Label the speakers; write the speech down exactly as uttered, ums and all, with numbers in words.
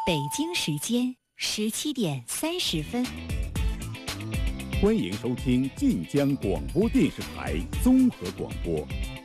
Speaker 1: 北京时间十七点三十分。
Speaker 2: 欢迎收听晋江广播电视台综合广播。